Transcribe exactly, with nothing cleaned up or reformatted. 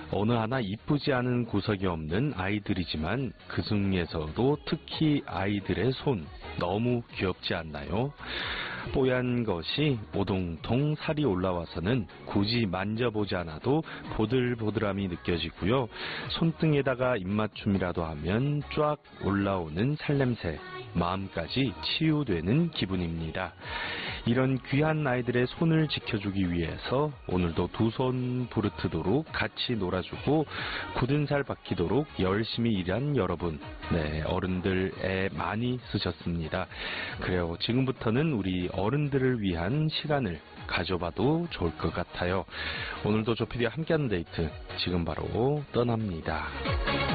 어느 하나 이쁘지 않은 구석이 없는 아이들이지만 그 중에서도 특히 아이들의 손 너무 귀엽지 않나요? 뽀얀 것이 오동통 살이 올라와서는 굳이 만져보지 않아도 보들보들함이 느껴지고요. 손등에다가 입맞춤이라도 하면 쫙 올라오는 살냄새, 마음까지 치유되는 기분입니다. 이런 귀한 아이들의 손을 지켜주기 위해서 오늘도 두 손 부르트도록 같이 놀아주고 굳은 살 박히도록 열심히 일한 여러분, 네, 어른들 애 많이 쓰셨습니다. 그래요, 지금부터는 우리 어른들을 위한 시간을 가져봐도 좋을 것 같아요. 오늘도 조피디와 함께하는 데이트 지금 바로 떠납니다.